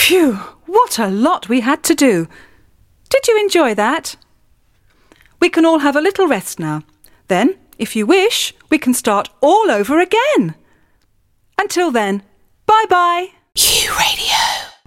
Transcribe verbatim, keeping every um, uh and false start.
Phew, what a lot we had to do. Did you enjoy that? We can all have a little rest now. Then, if you wish, we can start all over again. Until then, bye-bye. Q Radio.